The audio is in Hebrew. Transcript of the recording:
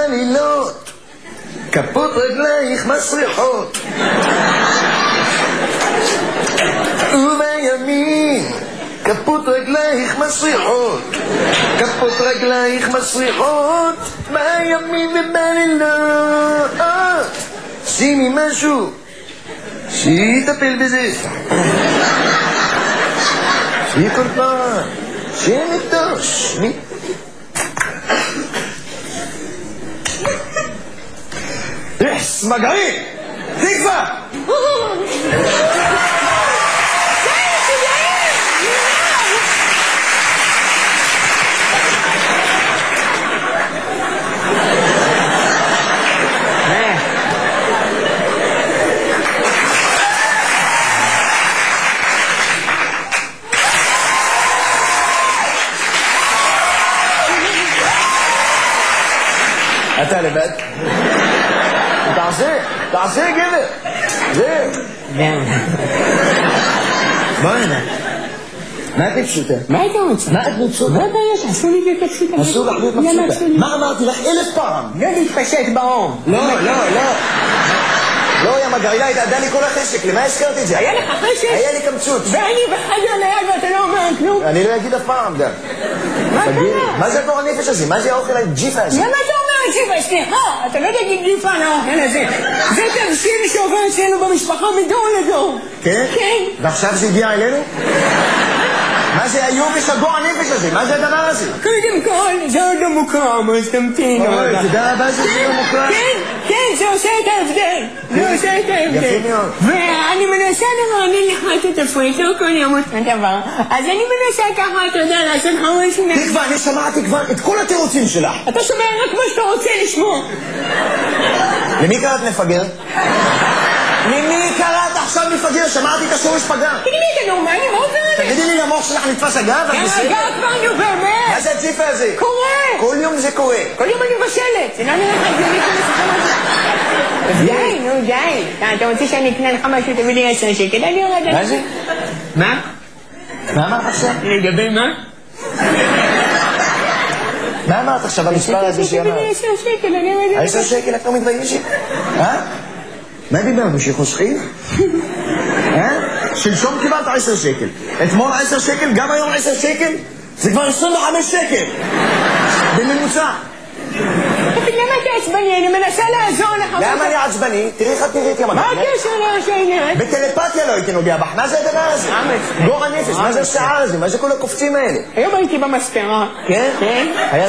בלילות, כפות רגלייך מסריחות, ובימים כפות רגלייך מסריחות, כפות רגלייך מסריחות, בימים ובלילות. שימי משהו שיטפל בזה, שיהיה כל פעם, שיהיה נטוש. יס, מגעי! תקווה! אתה לבד? תעשה גבר. זה. בוא הנה. מה את מבסוטה? מה אתה רוצה? מה את מבסוטה? מה הבעיה שעשו לי להיות מבסוטה? אסור לך להיות מבסוטה. מה אמרתי לך 1000 פעם? לא להתפשט באום. לא. לא, יא מגעילה, התעדה לי כל החשק, למה הזכרת את זה? היה לך חשק? היה לי קמצוץ. ואני בחדר ליד ואתה לא אומר כלום? אני לא אגיד אף פעם, דה. מה קרה? מה זה הגור הנפש הזה? מה זה האוכל הג'יפה הזה? למה אתה אומר ג'יפה? סליחה, אתה לא תגיד ג'יפה על האוכל הזה. זה תבשיל שעובר אצלנו במשפחה מדור לדור. כן? כן. ועכשיו זה הגיע אלינו? מה זה היובש הגור הנפש הזה? מה זה הדבר הזה? קודם כל, זה עוד לא מוקרם, אז תמתין. תודה רבה שזה לא מוקרם. כן, זה עושה את ההבדל. זה עושה את ההבדל. יפה מאוד. ואני מנסה לרענן לך את התפריט, לא כל יום אותו דבר. אז אני מנסה ככה, אתה יודע, לעשות חמש מהם. תקווה, אני שמעתי כבר את כל התירוצים שלך. אתה שומע רק מה שאתה רוצה לשמוע. למי קראת מפגר? למי קראת עכשיו מפגר? שמעתי את השורש פגר. תגידי לי, אתה נורמלי? מה עובר עליך? תגידי לי, למוח שלך נתפס אגב? אגב כבר, נו באמת. מה זה הג'יפה הזה? קורה. כל יום זה קורה. כל יום אני מבשלת. זה לא נראה לך הגיוני כל הסיפור הזה. די, נו די. אתה רוצה שאני אקנה לך משהו, תביא לי 10 שקל, אני יורד עליך. מה זה? מה? מה אמרת עכשיו? לגבי מה? מה אמרת עכשיו המספר הזה שאמרת? תביא לי 10 שקל, אני יורד עליך. 10 שקל את לא מתביישת? מה דיברנו? שחוסכים? שלשום קיבלת 10 שקל, אתמול 10 שקל, גם היום 10 שקל? זה כבר 25 שקל בממוצע. למה אתה עצבני? אני מנסה לעזור לך. למה אני עצבני? תראי איך את נראית ימגע. מה הקשר לעניין? בטלפתיה לא הייתי נוגע בך. מה זה הדבר הזה? גור הנפש, מה זה השעה הזה? מה זה כל הקופצים האלה? היום הייתי במספרה. כן?